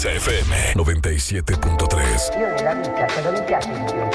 XFM 97.3. Io nella vita, cosa mi piace di più?